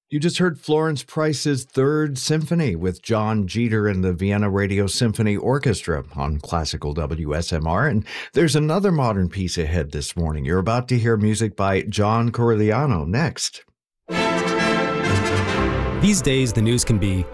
You just heard Florence Price's Third Symphony with John Jeter and the Vienna Radio Symphony Orchestra on Classical WSMR. And there's another modern piece ahead this morning. You're about to hear music by John Corigliano next. These days, the news can be